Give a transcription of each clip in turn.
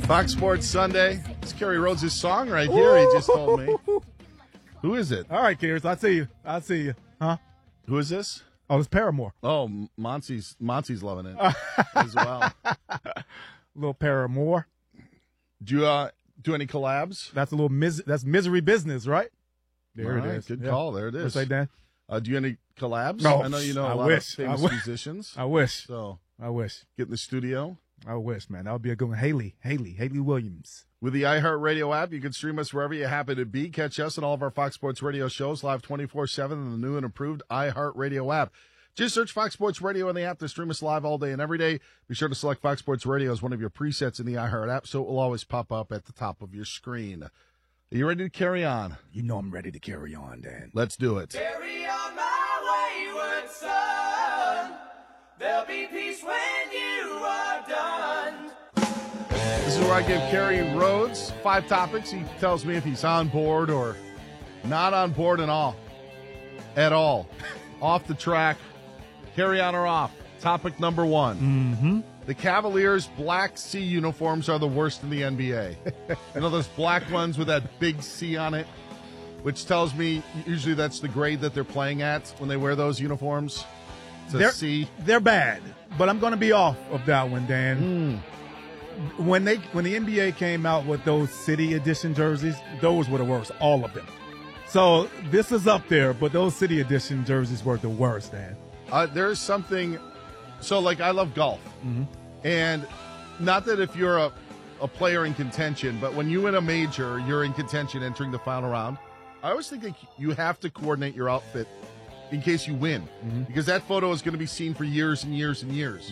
Fox Sports Sunday. It's Kerry Rhodes' song right here. He just told me. Who is it? All right, Kears. I see you. Huh? Who is this? Oh, it's Paramore. Oh, Monty's loving it as well. Little Paramore. Do you do any collabs? That's a little that's misery business, right? There All it right, is. Good call. There it is. What's that, Dan? Do you any collabs? No. I know you know a I lot wish. of famous I wish. musicians. I wish. So I wish. get in the studio. I wish, man. That would be a good one. Haley Williams. With the iHeartRadio app, you can stream us wherever you happen to be. Catch us and all of our Fox Sports Radio shows live 24/7 in the new and improved iHeartRadio app. Just search Fox Sports Radio in the app to stream us live all day and every day. Be sure to select Fox Sports Radio as one of your presets in the iHeart app, so it will always pop up at the top of your screen. Are you ready to carry on? You know I'm ready to carry on, Dan. Let's do it. Carry on my wayward son. There'll be peace when you are done. This is where I give Kerry Rhodes 5 topics. He tells me if he's on board or not on board at all. Off the track. Carry on or off. Topic number 1. Mm-hmm. The Cavaliers' black C uniforms are the worst in the NBA. You know those black ones with that big C on it? Which tells me usually that's the grade that they're playing at when they wear those uniforms. It's a C. They're bad, but I'm going to be off of that one, Dan. When the NBA came out with those City Edition jerseys, those were the worst, all of them. So this is up there, but those City Edition jerseys were the worst, Dan. There's something. So, like, I love golf. Mm-hmm. And not that if you're a player in contention, but when you win a major, you're in contention entering the final round. I always think that you have to coordinate your outfit in case you win, because that photo is going to be seen for years and years and years.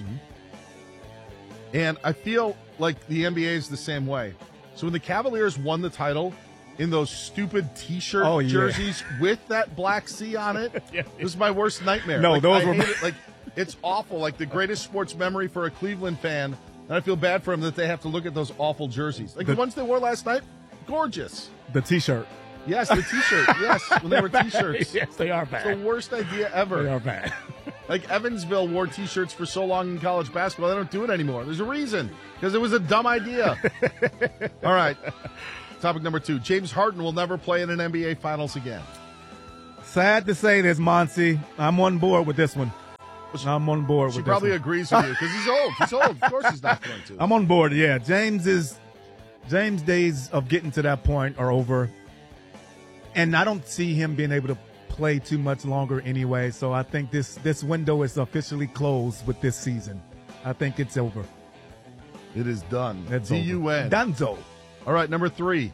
And I feel like the NBA is the same way. So when the Cavaliers won the title in those stupid T-shirt jerseys with that black C on it, it was my worst nightmare. No, like, those I were hate it. Like, it's awful. Like the greatest sports memory for a Cleveland fan. And I feel bad for them that they have to look at those awful jerseys. Like the ones they wore last night, gorgeous. The T-shirt. Yes, the T-shirt. Yes, when they were T-shirts. Yes, they are bad. It's the worst idea ever. They are bad. Like Evansville wore T-shirts for so long in college basketball, they don't do it anymore. There's a reason, because it was a dumb idea. All right, topic number 2. James Harden will never play in an NBA Finals again. Sad to say this, Monty. I'm on board with this one. I'm on board with this one. She probably agrees with you, because he's old. He's old. Of course he's not going to. I'm on board, yeah. James' days of getting to that point are over. And I don't see him being able to play too much longer anyway. So I think this window is officially closed with this season. I think it's over. It is done. It's D-U-N. Dunzo. All right, number 3.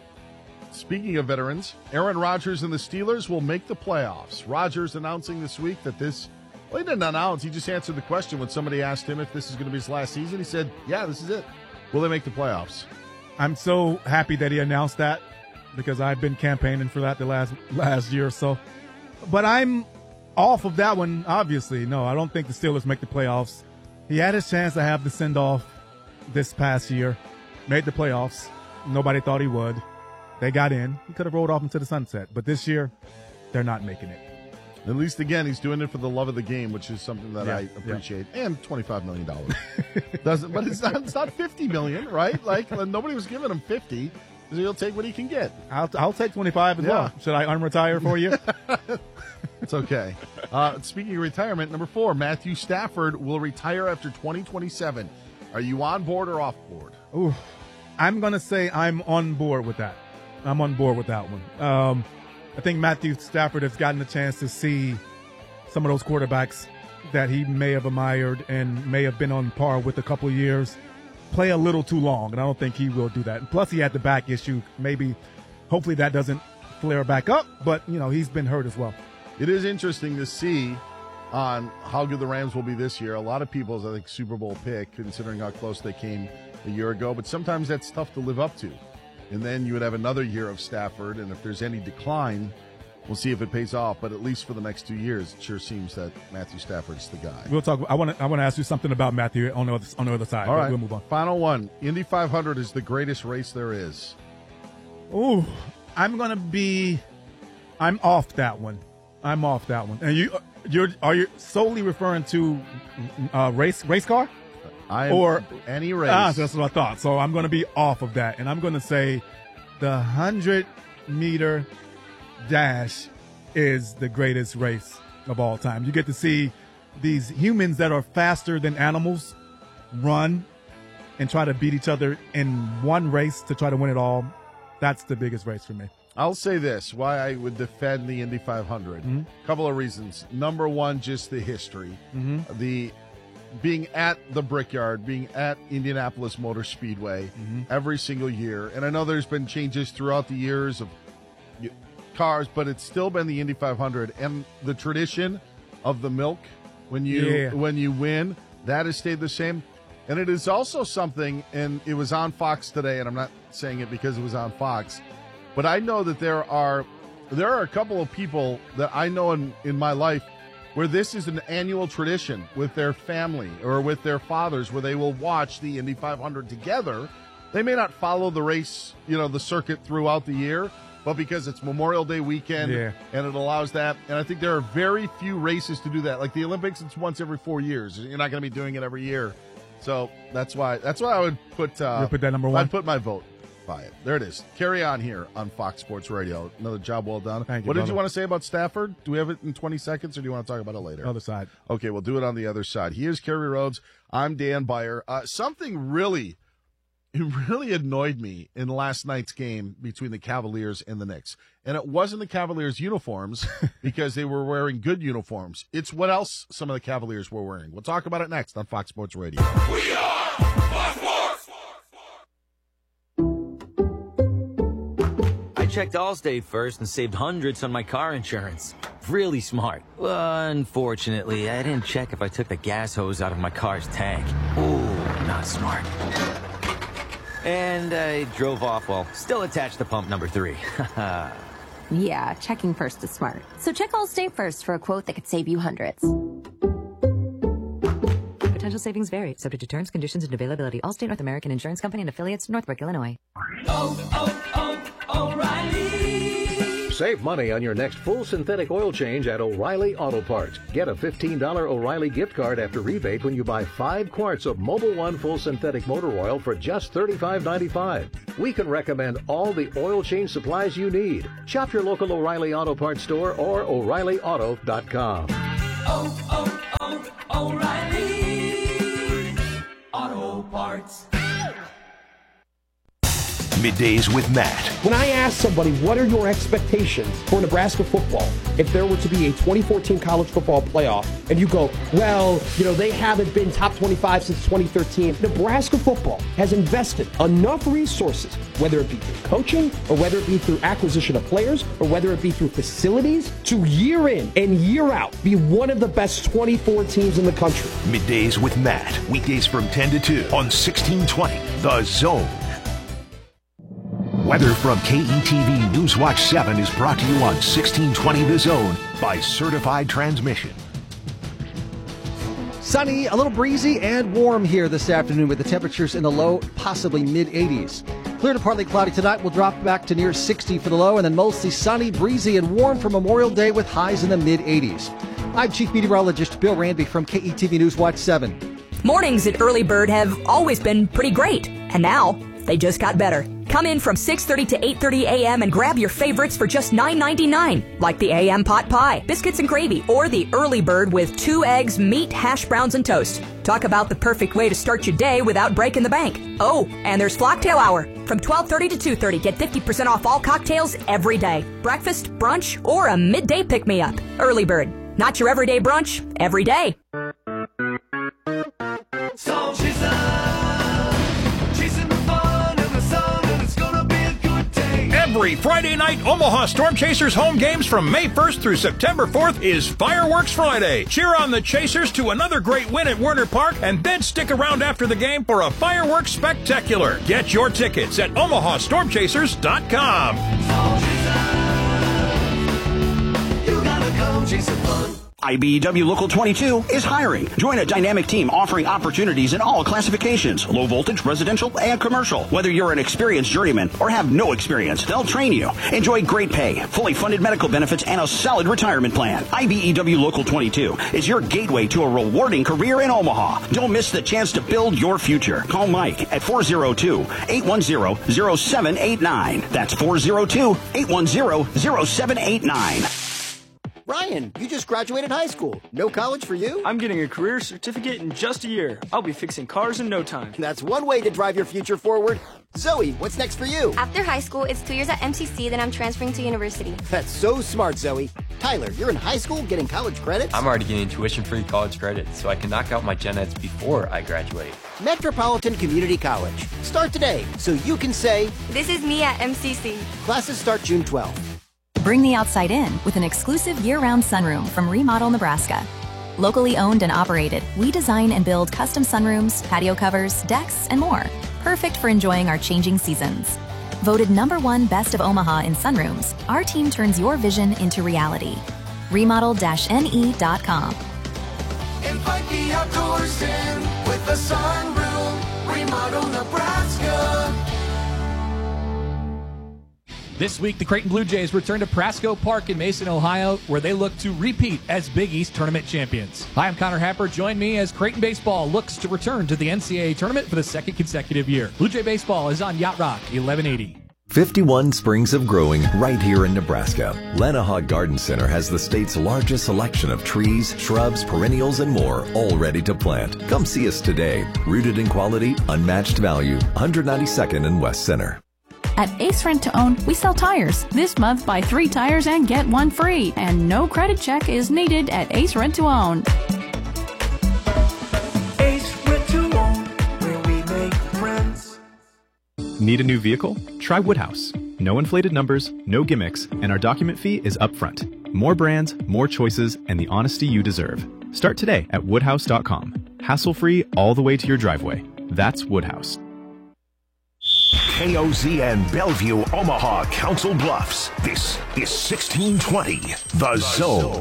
Speaking of veterans, Aaron Rodgers and the Steelers will make the playoffs. Rodgers announcing this week that he didn't announce. He just answered the question when somebody asked him if this is going to be his last season. He said, yeah, this is it. Will they make the playoffs? I'm so happy that he announced that, because I've been campaigning for that the last year or so. But I'm off of that one, obviously. No, I don't think the Steelers make the playoffs. He had his chance to have the send-off this past year. Made the playoffs. Nobody thought he would. They got in. He could have rolled off into the sunset. But this year, they're not making it. At least, again, he's doing it for the love of the game, which is something that I appreciate. Yeah. And $25 million. But it's not $50 million, right? Like, nobody was giving him 50. So he'll take what he can get. I'll take 25 as well. Should I unretire for you? It's okay. Speaking of retirement, number 4, Matthew Stafford will retire after 2027. Are you on board or off board? Ooh, I'm going to say I'm on board with that. I'm on board with that one. I think Matthew Stafford has gotten a chance to see some of those quarterbacks that he may have admired and may have been on par with a couple of years play a little too long, and I don't think he will do that. And plus, he had the back issue. Hopefully that doesn't flare back up, but, he's been hurt as well. It is interesting to see on how good the Rams will be this year. A lot of people's, I think, Super Bowl pick, considering how close they came a year ago, but sometimes that's tough to live up to. And then you would have another year of Stafford, and if there's any decline, we'll see if it pays off. But at least for the next 2 years, it sure seems that Matthew Stafford's the guy. We'll talk. I want to ask you something about Matthew on the other side. All right, we'll move on. Final one. Indy 500 is the greatest race there is. Ooh, I'm off that one. And are you solely referring to race car? or any race. That's what I thought. So I'm going to be off of that, and I'm going to say the 100-meter dash is the greatest race of all time. You get to see these humans that are faster than animals run and try to beat each other in one race to try to win it all. That's the biggest race for me. I'll say this, why I would defend the Indy 500. A couple of reasons. Number one, just the history. The being at the Brickyard, being at Indianapolis Motor Speedway every single year. And I know there's been changes throughout the years of cars, but it's still been the Indy 500. And the tradition of the milk when you win, that has stayed the same. And it is also something, and it was on Fox today, and I'm not saying it because it was on Fox, but I know that there are a couple of people that I know in my life where this is an annual tradition with their family or with their fathers, where they will watch the Indy 500 together. They may not follow the race, the circuit throughout the year, but because it's Memorial Day weekend and it allows that. And I think there are very few races to do that. Like the Olympics, it's once every 4 years. You're not going to be doing it every year. So that's why I would put that number one. I'd put my vote by it. There it is. Carry on here on Fox Sports Radio. Another job well done. Thank you, what brother. did you want to say about Stafford? Do we have it in 20 seconds, or do you want to talk about it later? Other side. Okay, we'll do it on the other side. He is Kerry Rhodes. I'm Dan Beyer. Something really annoyed me in last night's game between the Cavaliers and the Knicks. And it wasn't the Cavaliers' uniforms because they were wearing good uniforms. It's what else some of the Cavaliers were wearing. We'll talk about it next on Fox Sports Radio. We are Fox Sports! I checked Allstate first and saved hundreds on my car insurance. Really smart. Unfortunately, I didn't check if I took the gas hose out of my car's tank. Ooh, not smart. And I drove off while still attached to pump number 3. Yeah, checking first is smart. So check Allstate first for a quote that could save you hundreds. Potential savings vary, subject to terms, conditions, and availability. Allstate North American Insurance Company and affiliates, Northbrook, Illinois. O'Reilly. Save money on your next full synthetic oil change at O'Reilly Auto Parts. Get a $15 O'Reilly gift card after rebate when you buy 5 quarts of Mobil 1 full synthetic motor oil for just $35.95. We can recommend all the oil change supplies you need. Shop your local O'Reilly Auto Parts store or O'ReillyAuto.com. O'Reilly Auto Parts. Middays with Matt. When I ask somebody, what are your expectations for Nebraska football if there were to be a 2014 college football playoff, and you go, well, they haven't been top 25 since 2013. Nebraska football has invested enough resources, whether it be through coaching or whether it be through acquisition of players or whether it be through facilities, to year in and year out be one of the best 24 teams in the country. Middays with Matt. Weekdays from 10 to 2 on 1620 The Zone. Weather from KETV Newswatch 7 is brought to you on 1620 The Zone by Certified Transmission. Sunny, a little breezy and warm here this afternoon with the temperatures in the low, possibly mid-80s. Clear to partly cloudy tonight. We'll drop back to near 60 for the low, and then mostly sunny, breezy, and warm for Memorial Day with highs in the mid-80s. I'm Chief Meteorologist Bill Ranby from KETV Newswatch 7. Mornings at Early Bird have always been pretty great, and now they just got better. Come in from 6:30 to 8:30 a.m. and grab your favorites for just $9.99, like the AM pot pie, biscuits and gravy, or the Early Bird with 2 eggs, meat, hash browns, and toast. Talk about the perfect way to start your day without breaking the bank. Oh, and there's Flocktail Hour. From 12:30 to 2:30, get 50% off all cocktails every day. Breakfast, brunch, or a midday pick-me-up. Early Bird. Not your everyday brunch, every day. So chasing the fun and the sun, and it's gonna be a good day. Every Friday night, Omaha Storm Chasers home games from May 1st through September 4th is Fireworks Friday. Cheer on the Chasers to another great win at Werner Park, and then stick around after the game for a fireworks spectacular. Get your tickets at OmahaStormChasers.com. You gotta come chasing fun. IBEW Local 22 is hiring. Join a dynamic team offering opportunities in all classifications, low voltage, residential, and commercial. Whether you're an experienced journeyman or have no experience, they'll train you. Enjoy great pay, fully funded medical benefits, and a solid retirement plan. IBEW Local 22 is your gateway to a rewarding career in Omaha. Don't miss the chance to build your future. Call Mike at 402-810-0789. That's 402-810-0789. Ryan, you just graduated high school. No college for you? I'm getting a career certificate in just a year. I'll be fixing cars in no time. That's one way to drive your future forward. Zoe, what's next for you? After high school, it's 2 years at MCC, then I'm transferring to university. That's so smart, Zoe. Tyler, you're in high school getting college credits? I'm already getting tuition-free college credits, so I can knock out my gen eds before I graduate. Metropolitan Community College. Start today, so you can say, "This is me at MCC." Classes start June 12th. Bring the outside in with an exclusive year-round sunroom from Remodel Nebraska. Locally owned and operated, we design and build custom sunrooms, patio covers, decks, and more. Perfect for enjoying our changing seasons. Voted #1 Best of Omaha in sunrooms, our team turns your vision into reality. Remodel-ne.com. Invite the outdoors in with a sunroom. Remodel Nebraska. This week, the Creighton Blue Jays return to Prasco Park in Mason, Ohio, where they look to repeat as Big East tournament champions. Hi, I'm Connor Happer. Join me as Creighton Baseball looks to return to the NCAA tournament for the second consecutive year. Blue Jay Baseball is on Yacht Rock 1180. 51 springs of growing right here in Nebraska. Lanahaw Garden Center has the state's largest selection of trees, shrubs, perennials, and more, all ready to plant. Come see us today. Rooted in quality, unmatched value, 192nd and West Center. At Ace Rent to Own, we sell tires. This month, buy 3 tires and get 1 free. And no credit check is needed at Ace Rent to Own. Ace Rent to Own, where we make friends. Need a new vehicle? Try Woodhouse. No inflated numbers, no gimmicks, and our document fee is upfront. More brands, more choices, and the honesty you deserve. Start today at woodhouse.com. Hassle-free all the way to your driveway. That's Woodhouse. KOZN Bellevue, Omaha, Council Bluffs. This is 1620, The Zone.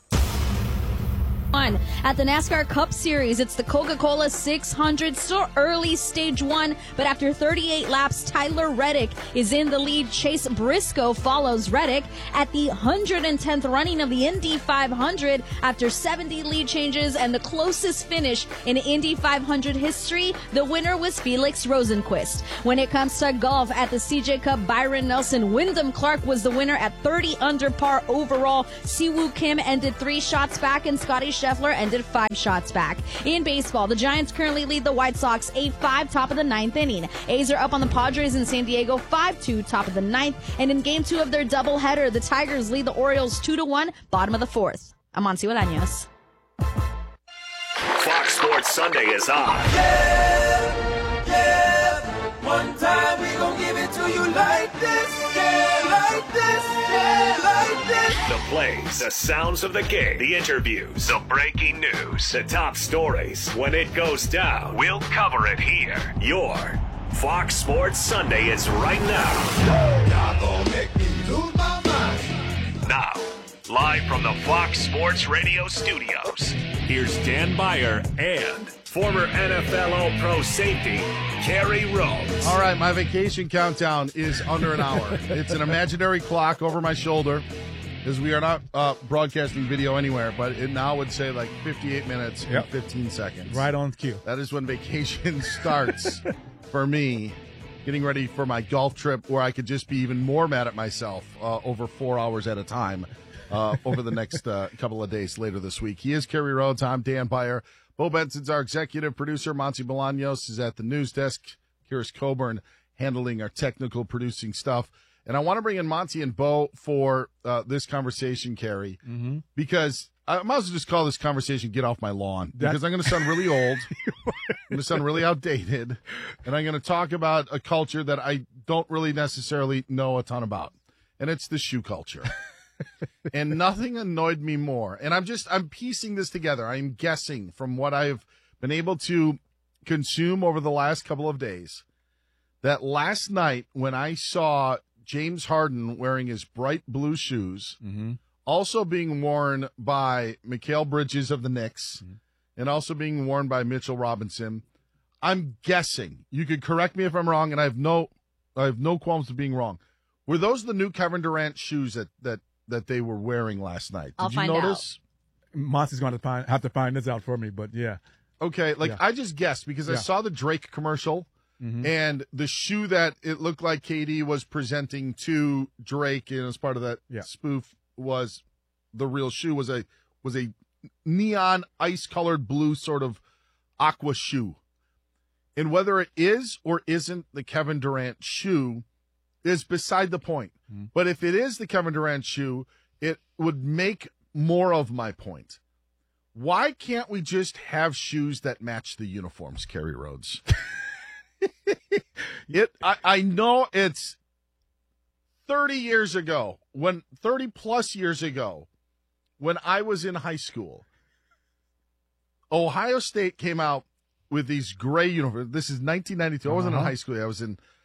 At the NASCAR Cup Series, it's the Coca-Cola 600, still early stage 1, but after 38 laps, Tyler Reddick is in the lead. Chase Briscoe follows Reddick at the 110th running of the Indy 500 after 70 lead changes and the closest finish in Indy 500 history. The winner was Felix Rosenqvist. When it comes to golf at the CJ Cup, Byron Nelson, Wyndham Clark was the winner at 30 under par overall. Siwoo Kim ended 3 shots back and Scotty Scheffler ended 5 shots back. In baseball, the Giants currently lead the White Sox 8-5, top of the 9th inning. A's are up on the Padres in San Diego 5-2, top of the 9th. And in Game 2 of their doubleheader, the Tigers lead the Orioles 2-1, bottom of the 4th. I'm Monty Bolaños. Fox Sports Sunday is on. Yeah. One time we gon' give it to you like this. Yeah, like this. Yeah, like this. The plays, the sounds of the game, the interviews, the breaking news, the top stories. When it goes down, we'll cover it here. Your Fox Sports Sunday is right now. Y'all gon' make me lose my mind. Now, live from the Fox Sports Radio studios, here's Dan Beyer and former NFL All-Pro safety, Kerry Rhodes. All right, my vacation countdown is under an hour. It's an imaginary clock over my shoulder because we are not broadcasting video anywhere, but it now would say like 58 minutes and 15 seconds. Right on cue. That is when vacation starts for me, getting ready for my golf trip where I could just be even more mad at myself over 4 hours at a time over the next couple of days later this week. He is Kerry Rhodes. I'm Dan Beyer. Bo Benson's our executive producer. Monty Bolaños is at the news desk. Kyrus Coburn handling our technical producing stuff. And I want to bring in Monty and Bo for this conversation, Kerry, because I might as well just call this conversation Get Off My Lawn, because I'm going to sound really old. I'm going to sound really outdated. And I'm going to talk about a culture that I don't really necessarily know a ton about. And it's the shoe culture. And nothing annoyed me more. And I'm piecing this together. I'm guessing from what I've been able to consume over the last couple of days that last night when I saw James Harden wearing his bright blue shoes also being worn by Mikal Bridges of the Knicks, and also being worn by Mitchell Robinson. I'm guessing. You could correct me if I'm wrong, and I have no qualms with being wrong. Were those the new Kevin Durant shoes that they were wearing last night? Did you notice? Monty's going to have to find this out for me, but yeah. Okay, I just guessed because I saw the Drake commercial, and the shoe that it looked like KD was presenting to Drake, and as part of that spoof was the real shoe was a neon ice-colored blue sort of aqua shoe. And whether it is or isn't the Kevin Durant shoe is beside the point. But if it is the Kevin Durant shoe, it would make more of my point. Why can't we just have shoes that match the uniforms, Kerry Rhodes? I know it's 30 years ago, 30-plus years ago, when I was in high school, Ohio State came out with these gray uniforms. This is 1992. I wasn't in high school. I was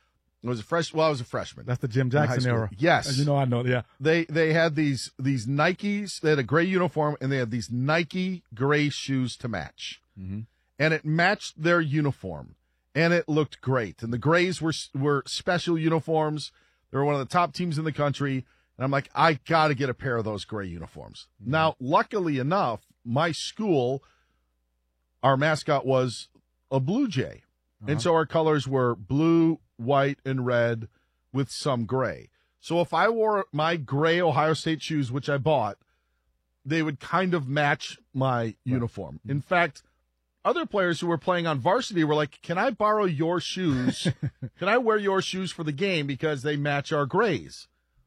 a freshman. That's the Jim Jackson era. Yes. As you know, I know, yeah. They had these Nikes. They had a gray uniform, and they had these Nike gray shoes to match. And it matched their uniform, and it looked great. And the grays were special uniforms. They were one of the top teams in the country. And I'm like, I got to get a pair of those gray uniforms. Now, luckily enough, my school, our mascot was a Blue Jay. And so our colors were blue, white, and red with some gray. So if I wore my gray Ohio State shoes, which I bought, they would kind of match my uniform. In fact, other players who were playing on varsity were like, can I borrow your shoes? Can I wear your shoes for the game because they match our grays?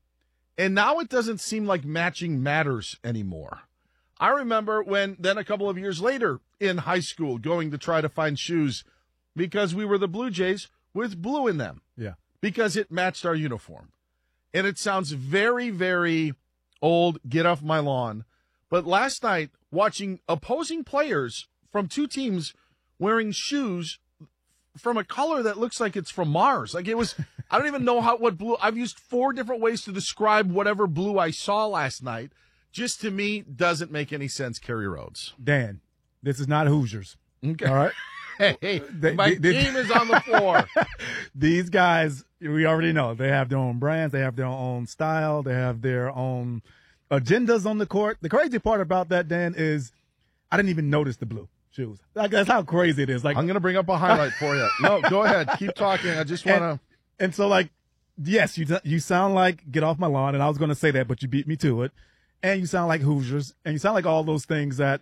And now it doesn't seem like matching matters anymore. I remember then a couple of years later in high school going to try to find shoes because we were the Blue Jays with blue in them. Yeah. Because it matched our uniform. And it sounds very, very old, get off my lawn. But last night, watching opposing players from two teams wearing shoes from a color that looks like it's from Mars. Like it was, I don't even know what blue. I've used 4 different ways to describe whatever blue I saw last night. Just to me, doesn't make any sense, Kerry Rhodes. Dan, this is not Hoosiers. Okay. All right? Hey, my team is on the floor. These guys, we already know, they have their own brands, they have their own style, they have their own agendas on the court. The crazy part about that, Dan, is I didn't even notice the blue shoes. Like, that's how crazy it is. Like, I'm going to bring up a highlight for you. No, go ahead. Keep talking. I just want to. And so, like, yes, you sound like get off my lawn, and I was going to say that, but you beat me to it. And you sound like Hoosiers, and you sound like all those things that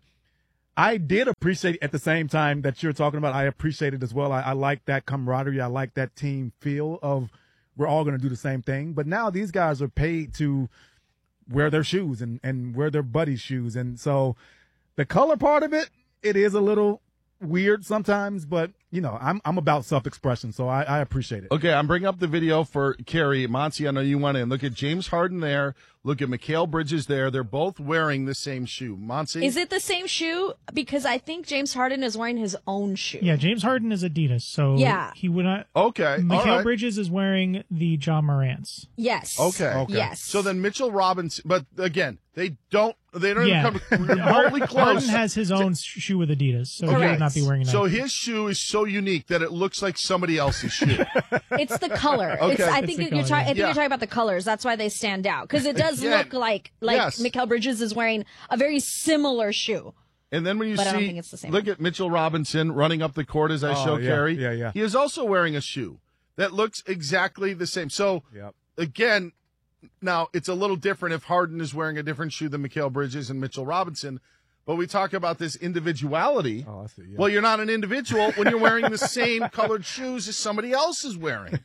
I did appreciate at the same time that you're talking about. I appreciate it as well. I like that camaraderie. I like that team feel of we're all going to do the same thing. But now these guys are paid to wear their shoes and wear their buddies' shoes. And so the color part of it, it is a little weird sometimes, but you know, I'm about self-expression, so I appreciate it. Okay, I'm bringing up the video for Kerry. Monty, I know you want in. Look at James Harden there. Look at Mikal Bridges there. They're both wearing the same shoe. Monty? Is it the same shoe? Because I think James Harden is wearing his own shoe. Yeah, James Harden is Adidas, so he would not. Okay, Mikal Bridges is wearing the John Morant's. Yes. Okay. Yes. So then Mitchell Robinson, but again, they don't even come remotely close. Harden has his own shoe with Adidas, so he would not be wearing it. So his shoe is so unique that it looks like somebody else's shoe. It's the color. Okay. I think you're talking about the colors. That's why they stand out, because it does look like Mikal Bridges is wearing a very similar shoe. And then when you I don't think it's the same look at Mitchell Robinson running up the court as I show Kerry. Yeah. He is also wearing a shoe that looks exactly the same. So again, now it's a little different if Harden is wearing a different shoe than Mikal Bridges and Mitchell Robinson. But we talk about this individuality. Oh, I see, yeah. Well, you're not an individual when you're wearing the same colored shoes as somebody else is wearing.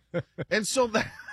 And so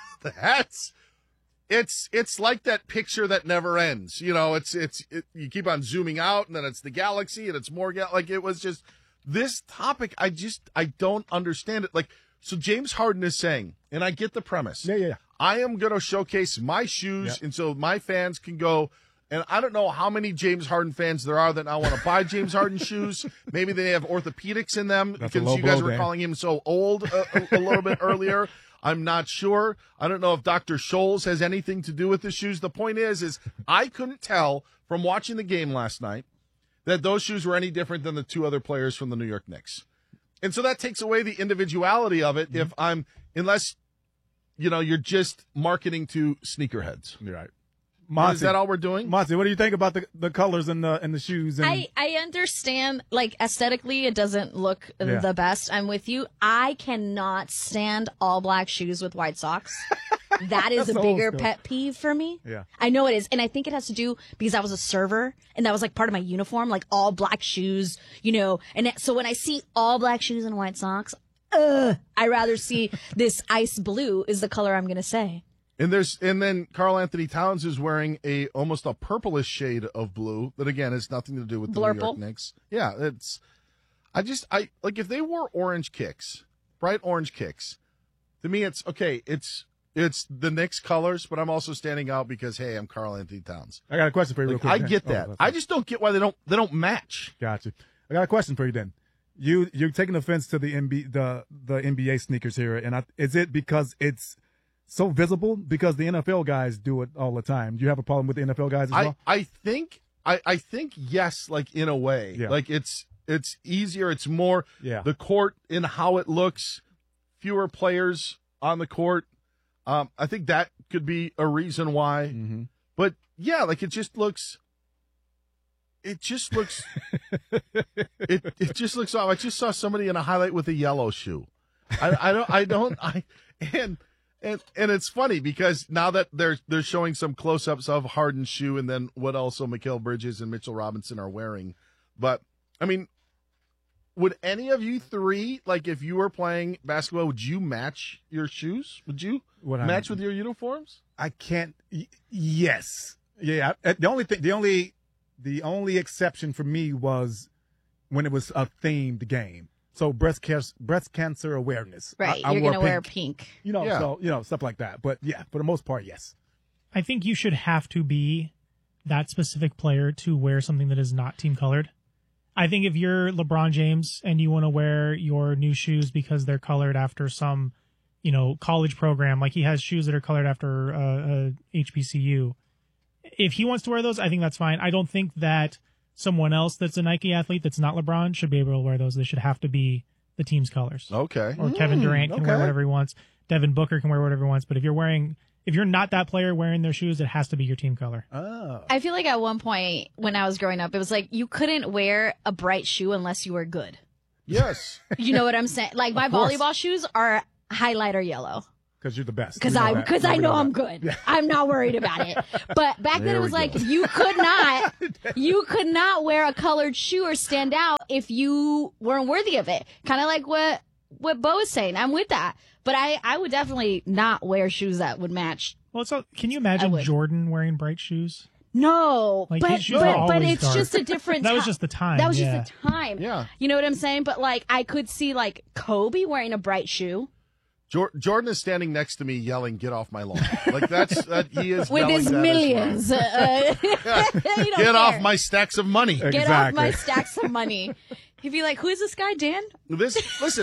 it's like that picture that never ends. You know, you keep on zooming out, and then it's the galaxy, and it's more like it was just this topic. I don't understand it. Like, so James Harden is saying, and I get the premise. Yeah. I am going to showcase my shoes, and so my fans can go. And I don't know how many James Harden fans there are that now want to buy James Harden shoes. Maybe they have orthopedics in them because you guys were calling him so old a little bit earlier. I'm not sure. I don't know if Dr. Scholes has anything to do with the shoes. The point is I couldn't tell from watching the game last night that those shoes were any different than the two other players from the New York Knicks. And so that takes away the individuality of it unless, you're just marketing to sneakerheads. Right. Monty, is that all we're doing? Monty, what do you think about the colors and the shoes? And... I understand, aesthetically, it doesn't look the best. I'm with you. I cannot stand all black shoes with white socks. That is a bigger pet peeve for me. Yeah. I know it is. And I think it has to do because I was a server and that was part of my uniform, all black shoes, And so when I see all black shoes and white socks, I'd rather see this ice blue is the color I'm going to say. And then Karl Anthony Towns is wearing almost a purplish shade of blue that again has nothing to do with the New York Knicks. Yeah, if they wore orange kicks, bright orange kicks, to me it's okay. It's the Knicks colors, but I'm also standing out because hey, I'm Karl Anthony Towns. I got a question for you real quick. I get that. I just don't get why they don't match. Gotcha. I got a question for you then. You're taking offense to the NBA sneakers here, and is it because it's so visible? Because the NFL guys do it all the time. Do you have a problem with the NFL guys as well? I think yes, in a way. Yeah. It's easier, it's more the court in how it looks, fewer players on the court. I think that could be a reason why. Mm-hmm. But yeah, it just looks it just looks off. I just saw somebody in a highlight with a yellow shoe. And it's funny because now that they're showing some close-ups of Harden's shoe and then what also Mikal Bridges and Mitchell Robinson are wearing. But, I mean, would any of you three, if you were playing basketball, would you match your shoes? Would you match with your uniforms? I can't. Yes. Yeah. The only exception for me was when it was a themed game. So breast cancer awareness. Right, you're going to wear pink. So stuff like that. But yeah, for the most part, yes. I think you should have to be that specific player to wear something that is not team colored. I think if you're LeBron James and you want to wear your new shoes because they're colored after some, college program, he has shoes that are colored after HBCU. If he wants to wear those, I think that's fine. I don't think that someone else that's a Nike athlete that's not LeBron should be able to wear those. They should have to be the team's colors. Okay. Or Kevin Durant can wear whatever he wants. Devin Booker can wear whatever he wants. But if you're not that player wearing their shoes, it has to be your team color. Oh. I feel like at one point when I was growing up, it was you couldn't wear a bright shoe unless you were good. Yes. You know what I'm saying? My volleyball shoes are highlighter yellow. Because you're the best. Because I know I'm good. Yeah. I'm not worried about it. But back then it was you could not wear a colored shoe or stand out if you weren't worthy of it. Kind of like what Bo is saying. I'm with that. But I would definitely not wear shoes that would match. Well, can you imagine Jordan wearing bright shoes? No, but it's dark. just a different. That was just the time. That was just the time. Yeah. You know what I'm saying? But I could see Kobe wearing a bright shoe. Jordan is standing next to me yelling, "Get off my lawn!" He is with his millions. Get off my stacks of money. Get off my stacks of money. He'd be like, "Who is this guy, Dan?" This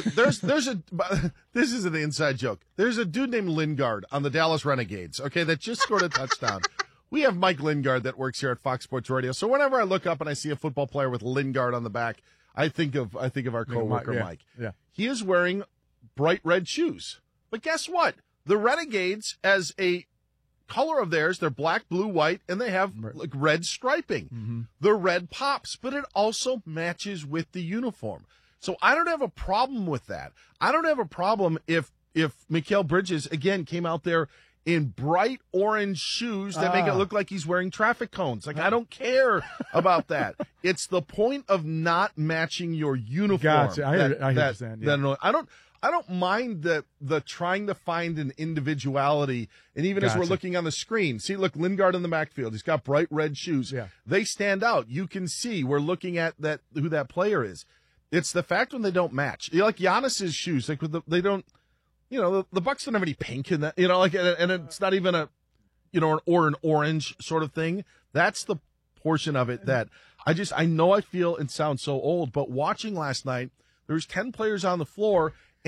is an inside joke. There's a dude named Lingard on the Dallas Renegades. Okay, that just scored a touchdown. We have Mike Lingard that works here at Fox Sports Radio. So whenever I look up and I see a football player with Lingard on the back, I think of our coworker Mike. Yeah. He is wearing bright red shoes. But guess what? The Renegades, as a color of theirs, they're black, blue, white, and they have red striping. Mm-hmm. The red pops, but it also matches with the uniform. So I don't have a problem with that. I don't have a problem if Mikal Bridges, again, came out there in bright orange shoes that make it look like he's wearing traffic cones. I don't care about that. It's the point of not matching your uniform. Gotcha. I understand. Yeah. I don't mind the trying to find an individuality. And even as we're looking on the screen, see, look, Lingard in the backfield. He's got bright red shoes. Yeah. They stand out. You can see we're looking at who that player is. It's the fact when they don't match. Like Giannis's shoes, they don't. The Bucks don't have any pink in that. And it's not even an orange sort of thing. That's the portion of it that I know I feel and sound so old. But watching last night, there was 10 players on the floor. And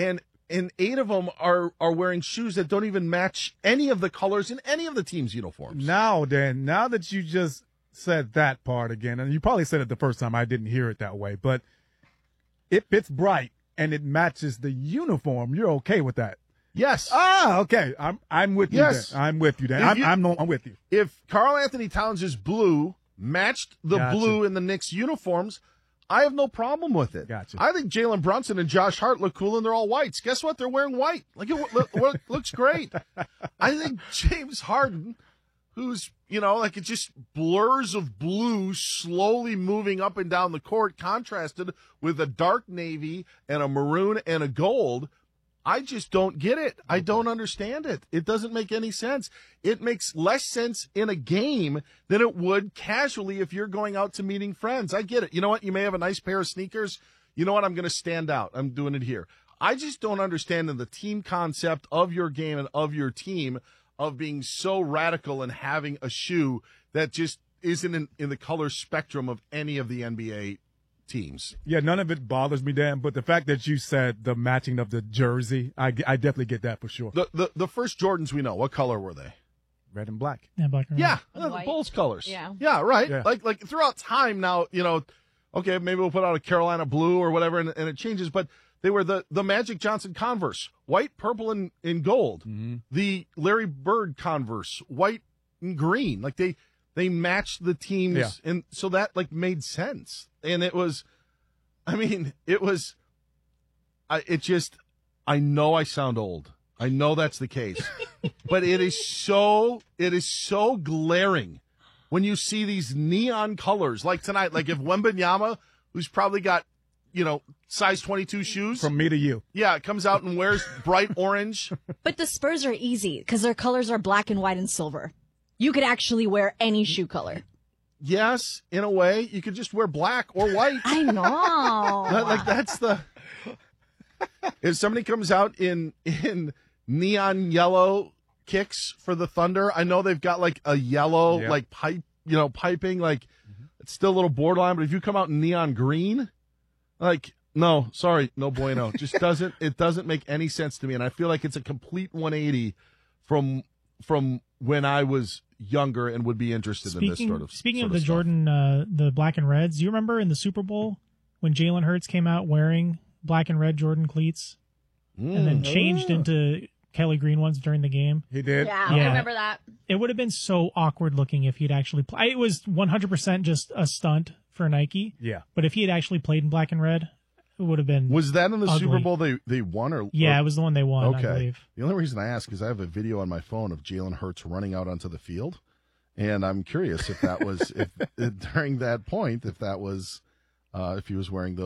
and 8 of them are wearing shoes that don't even match any of the colors in any of the team's uniforms. Now that you just said that part again, and you probably said it the first time, I didn't hear it that way, but if it's bright and it matches the uniform, you're okay with that. Yes. Okay. I'm with you. Yes. Then. I'm with you. Then. I'm with you. If Karl Anthony Towns' blue matched the blue in the Knicks uniforms, I have no problem with it. Gotcha. I think Jalen Brunson and Josh Hart look cool, and they're all whites. Guess what? They're wearing white. Like it looks great. I think James Harden, who's like it just blurs of blue slowly moving up and down the court, contrasted with a dark navy and a maroon and a gold. I just don't get it. I don't understand it. It doesn't make any sense. It makes less sense in a game than it would casually if you're going out to meeting friends. I get it. You know what? You may have a nice pair of sneakers. You know what? I'm going to stand out. I'm doing it here. I just don't understand in the team concept of your game and of your team of being so radical and having a shoe that just isn't in the color spectrum of any of the NBA teams. Yeah, none of it bothers me, Dan, but the fact that you said the matching of the jersey, I definitely get that for sure. The first Jordans we know, what color were they? Red and black. Yeah, black and red. Yeah, the Bulls colors. Yeah, right. Yeah. Like throughout time now, okay, maybe we'll put out a Carolina blue or whatever, and it changes, but they were the Magic Johnson Converse, white, purple, and gold. Mm-hmm. The Larry Bird Converse, white and green. Like they matched the teams, and so that made sense. And it was, I know I sound old. I know that's the case, but it is so glaring when you see these neon colors like tonight. Like if Wembanyama, who's probably got, size 22 shoes. From me to you. Yeah, comes out and wears bright orange. But the Spurs are easy because their colors are black and white and silver. You could actually wear any shoe color. Yes, in a way. You could just wear black or white. I know. That's the... If somebody comes out in neon yellow kicks for the Thunder, I know they've got a yellow pipe, piping, it's still a little borderline, but if you come out in neon green, no, sorry, no bueno. Just doesn't make any sense to me, and I feel like it's a complete 180 from when I was younger and would be interested in this sort of Speaking sort of the stuff. Jordan, the black and reds, do you remember in the Super Bowl when Jalen Hurts came out wearing black and red Jordan cleats and then changed into Kelly green ones during the game? He did? Yeah, I remember that. It would have been so awkward looking if he'd actually played. It was 100% just a stunt for Nike. Yeah. But if he had actually played in black and red, it would have been Was that in the ugly. Super Bowl they won? Yeah, it was the one they won, Okay. I believe. The only reason I ask is I have a video on my phone of Jalen Hurts running out onto the field, and I'm curious if that was during that point, if he was wearing those.